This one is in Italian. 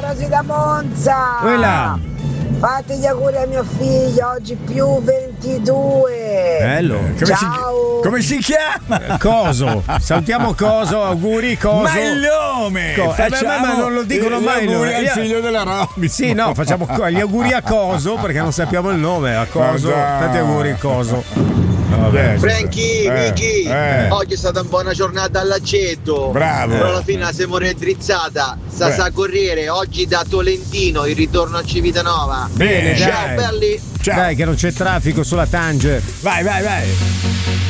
Rosy da Monza. Quella. Fate gli auguri a mio figlio, oggi più 22. Bello. Ciao. Come si chiama? Coso. Salutiamo Coso, auguri Coso. Ma il nome! Ma non lo dicono mai gli auguri noi. al figlio della Robby. Sì, no, facciamo gli auguri a Coso perché non sappiamo il nome. A Coso. Tanti auguri Coso. Vabbè, Franky, Vicky, oggi è stata una buona giornata all'aceto. Bravo. Però alla fine siamo raddrizzata. Sta a corriere oggi da Tolentino, il ritorno a Civitanova. Bene, ciao dai. belli. Ciao. Dai che non c'è traffico sulla Tanger. Vai.